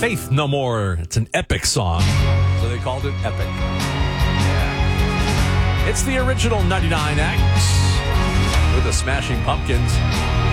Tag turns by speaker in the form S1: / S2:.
S1: Faith No More. It's an epic song, so they called it Epic. Yeah. It's the original 99 Acts with the Smashing Pumpkins.